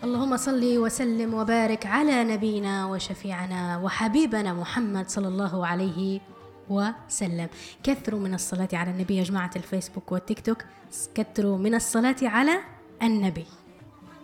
اللهم صل وسلم وبارك على نبينا وشفيعنا وحبيبنا محمد صلى الله عليه وسلم. كثروا من الصلاة على النبي يا جماعة الفيسبوك والتيك توك، كثروا من الصلاة على النبي.